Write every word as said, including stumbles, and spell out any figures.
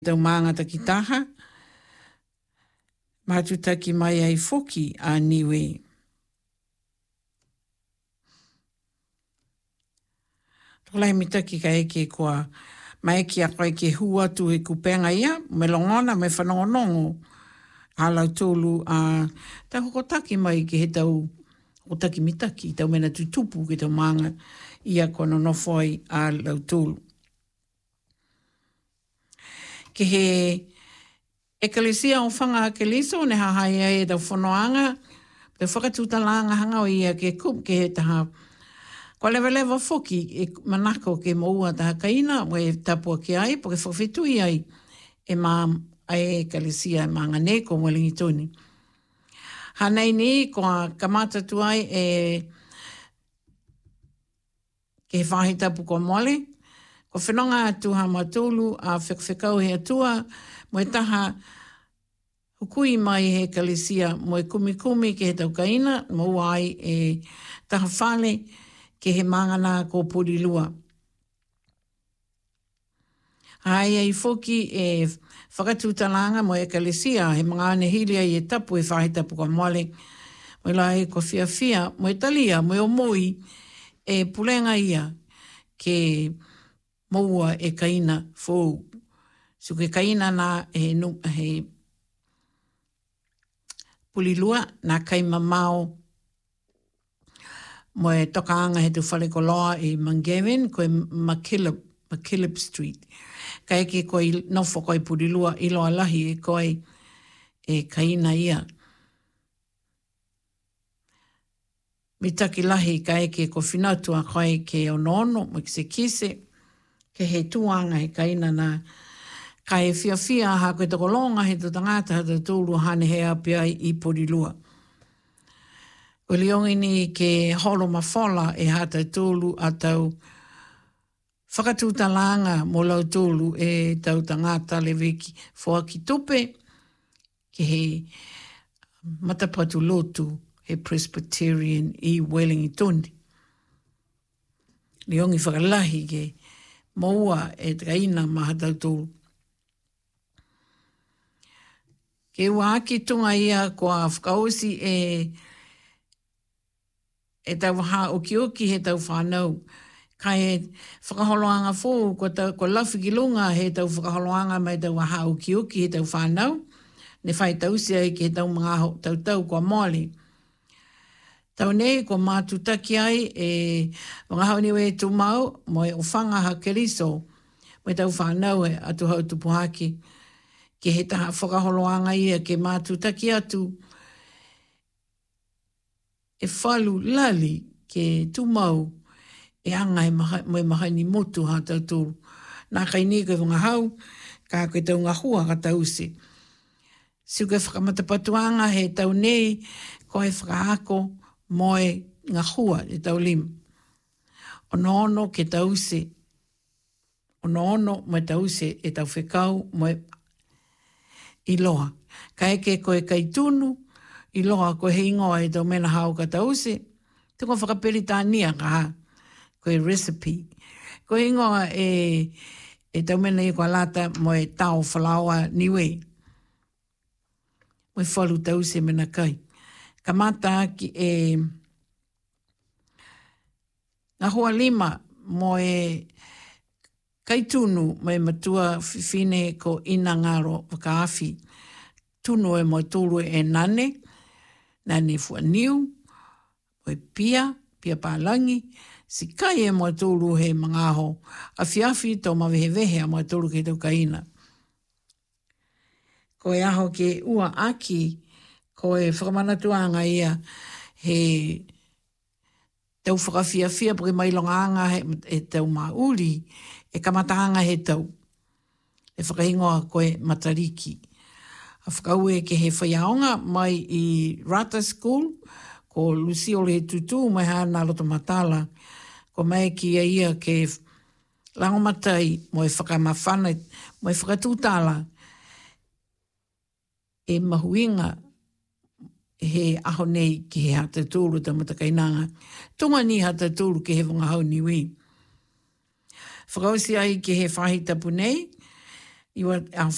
tau māngata ki taha, mātutaki mai ai foki a niwe. Tolai mitaki ka eke kua maeki a koe ke hua tu e kupenga ia, me longona, me whanongonongo, a lau tōlu a ta hokotaki mai ke he tau hokotaki mitaki, tau mena tutupu ke tau manga ia kono nofoi a lau tōlu. Ke he ekalesia o whanga a keliso, ne hahai ai e tau whanoanga, te whakatutalanga hanga o ia ke kup ke he taha Ko lewa lewa foki e manako ke moua taha kaina o e tapua ke ai, po ke whawhetui ai e mā ai e kalesia e manga ne ko Wellington toni. Hanei ni ko a kamata tu ai e ke he whahi tapu ko mole, ko whenonga atu ha matulu a whekawhekau he atua, mo e taha hukui mai he kalesia mo e kumi kumi ke he tau kaina, mo ai e taha whale, ke he mangana ko Purilua. Ai ai foki e whakatutalanga mo e kalesia, he mga ane hilia i e tapu e whahi tapu kwa moale, mo e lai ko fia fia, mo e talia, mo e omoi, e pulenga ia ke moua e kaina fōu. So ke kaina na he, he Purilua, na kaimamao, mo e tokaanga he tu whalekoloa i Mangevin, ko e Makillip, Makillip Street. Ka eke ko i nofo ko i Purilua, i loa lahi e ko e kaina ia. Mitaki lahi ka eke ko whinatua ko e ke onono, mo se kise, ke he tuanga he kaina na ka e fia fia ha koe tokolonga he tu tangata ha tu tūru hane he apia i Purilua. O liongi ni ke holo mawhola e hata tōlu a tau whakatūtalanga mo lau tōlu e tau tangata leweki whoa ki tope ke he matapatu lotu he Presbyterian i Wellington. Liongi whakalahi ke moua e traina maha tau tōlu. Ke wāki tunga ia kua whakaosi e e tau waha oki oki he tau whanau. Ka e whakaholoanga fōu, ko, tau, ko lafi ki lunga he tau whakaholoanga mai tau waha oki oki he tau whanau. Ne whai tau sia e ke tau mga tau tau kua mole. Tau nei ko mātutaki ai e mga hauniwe e tu mau, mo e o whanga ha keriso, mo e tau whanau e atu hau tupuhaki. Ke he taha whakaholoanga ia ke mātutaki atu, e whalu lali ke tumau e anga e maha, moe mahani motu ha tau tōru. Nā kai ni koe wanga hau, ka koe tau ngā hua ka tau se. Siu koe whakamatapatuanga he tau nei, koe whakaako moe ngā hua e tau lim. Ono ono ke tau se, ono ono moe tau se e tau whekau moe iloa. Ka eke koe kai tunu, i loa ko he ingoa e tau mena hau ka tause, te ko whakaperitania ka ha, ko e recipe. Ko ingoa e, e tau mena i kua lata mo e tau whalaoa niwe. Mo e whalu tause mena kai. Ka mata ki e na hoa lima mo e kaitunu mo e matua whiwhine ko ina ngaro whakaafi. Tunu e mo tūru e nane, nane fua niu, o e pia, pia pālangi, si kai e mua tōru he mga aho, a whiawhi tō mawehe wehe a mua tōru ke tau kaina. Ko e aho ke ua aki, ko e whakamanatuanga ia he tau whakawhiawhia, porque mai longa anga he, e tau mauri, e kamatanga he tau. E whakahingoa koe matariki. A whakaue ke he whaiaonga mai i Rata School, ko Lucio le tutu mai hana loto matala, ko mai ki a ia ke langomatai mo e whakamawhana, mo e whakatūtala e mahuinga he aho nei ki he hata tūru ta matakainanga. Tunga ni hata tūru ke he wangahau niwi. Whakausi ai ke he whahi tapu nei, iwa a